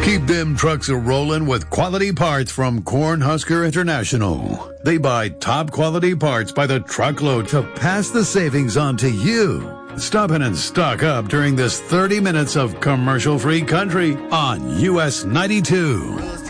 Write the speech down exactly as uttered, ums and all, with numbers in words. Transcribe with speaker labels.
Speaker 1: Keep them trucks a-rolling with quality parts from Cornhusker International. They buy top quality parts by the truckload to pass the savings on to you. Stop in and stock up during this thirty minutes of commercial-free country on U S ninety-two.